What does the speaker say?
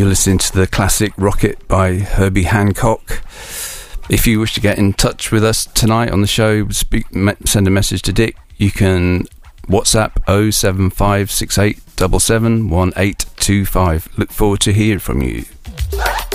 You're listening to the classic Rocket by Herbie Hancock. If you wish to get in touch with us tonight on the show, send a message to Dick. You can WhatsApp 07568771825. Look forward to hearing from you.